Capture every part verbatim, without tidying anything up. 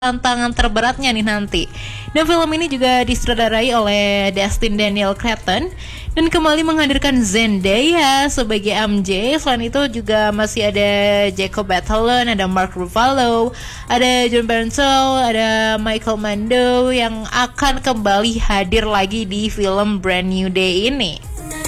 tantangan terberatnya nih nanti. Dan film ini juga disutradarai oleh Destin Daniel Cretton dan kembali menghadirkan Zendaya sebagai M J. Selain itu juga masih ada Jacob Batalon, ada Mark Ruffalo, ada Jon Bernthal, ada Michael Mando yang akan kembali hadir lagi di film Brand New Day ini.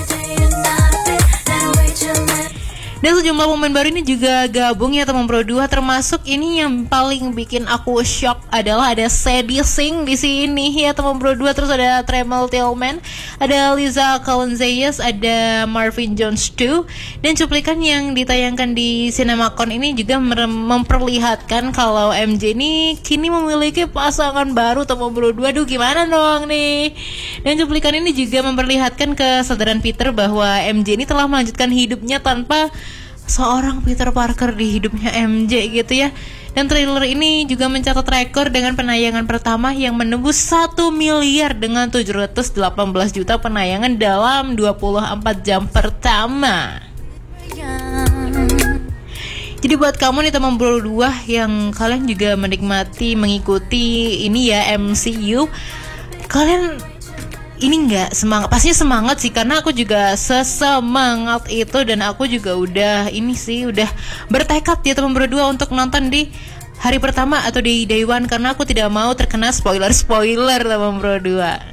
Dan sejumlah pemain baru ini juga gabung ya teman Pro dua, termasuk ini yang paling bikin aku shock adalah ada Sadie Sink di sini ya teman Pro dua, terus ada Tremel Tillman, ada Liza Colin-Zayas, ada Marvin Jones two, dan cuplikan yang ditayangkan di CinemaCon ini juga memperlihatkan kalau M J ini kini memiliki pasangan baru teman Pro dua. Duh gimana dong nih. Dan cuplikan ini juga memperlihatkan kesadaran Peter bahwa M J ini telah melanjutkan hidupnya tanpa seorang Peter Parker di hidupnya M J gitu ya. Dan trailer ini juga mencatat rekor dengan penayangan pertama yang menembus satu miliar dengan tujuh ratus delapan belas juta penayangan dalam dua puluh empat jam pertama. Jadi buat kamu nih teman Bro dua yang kalian juga menikmati mengikuti ini ya M C U, kalian ini nggak semangat, pastinya semangat sih karena aku juga sesemangat itu, dan aku juga udah ini sih udah bertekad ya teman berdua untuk nonton di hari pertama atau di day one karena aku tidak mau terkena spoiler-spoiler teman berdua.